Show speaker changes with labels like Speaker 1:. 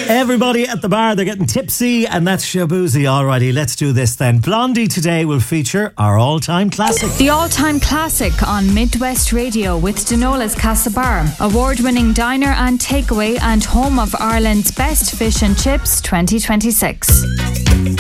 Speaker 1: Everybody at the bar, they're getting tipsy, and that's Shaboozey. Alrighty, let's do this then. Blondie today will feature our all-time classic.
Speaker 2: The all-time classic on Midwest Radio with Denola's Casa Bar, award-winning diner and takeaway and home of Ireland's best fish and chips 2026.